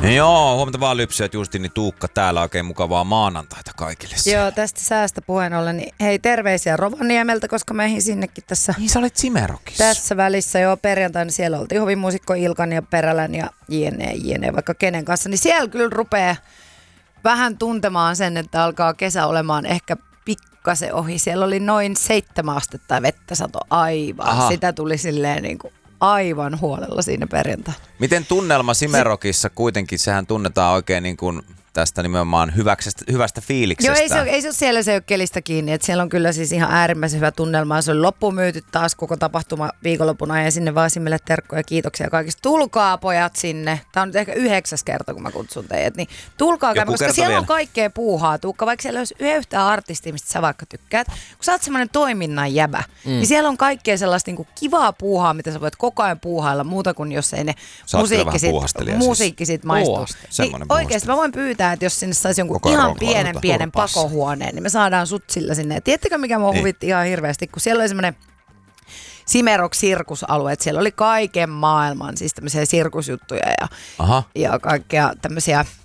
Joo, huomenta vaan Lypsyät, Justini, Tuukka täällä. Oikein mukavaa maanantaita kaikille. Joo, tästä säästä puheen ollen, niin hei, terveisiä Rovaniemeltä, koska meihin sinnekin tässä. Niin sä olet Cimerokissa. Tässä välissä jo perjantaina siellä oltiin hovimuusikko Ilkan ja Perälän ja jne, vaikka kenen kanssa. Niin siellä kyllä rupeaa vähän tuntemaan sen, että alkaa kesä olemaan ehkä pikkasen ohi. Siellä oli noin 7 astetta vettä sato aivan. Aha. Sitä tuli silleen niin kuin aivan huolella siinä perjantaina. Miten tunnelma Cimerokissa kuitenkin, sehän tunnetaan oikein niin kuin tästä nimenomaan hyvästä fiiliksestä. Joo, ei se ole siellä, se ei ole kelistä kiinni. Että siellä on kyllä siis ihan äärimmäisen hyvä tunnelma. Se oli loppuun myyty taas koko tapahtuma viikonloppuna ja sinne vaan Simille terkkoja ja kiitoksia kaikista. Tulkaa pojat sinne. Tämä on nyt ehkä 9. kerta, kun mä kutsun teidät. Niin tulkaa käymään, koska siellä on kaikkea puuhaa. Tuukka, vaikka siellä olisi yhtään artistia, mistä sä vaikka tykkäät. Kun sä oot semmoinen toiminnan jäbä, niin siellä on kaikkea sellaista niin kuin kivaa puuhaa, mitä sä voit koko ajan puuhailla muuta kuin jos ei ne musiikki sit maistu. Niin oikeasti mä voin pyytää, että jos sinne saisi jonkun ihan pienen pakohuoneen, niin me saadaan sut sillä sinne. Ja tiedättekö, mikä mua huvitti ihan hirveästi, kun siellä oli semmoinen Cimerok-sirkusalue, että siellä oli kaiken maailman siis tämmöisiä sirkusjuttuja ja kaikkea tämmöisiä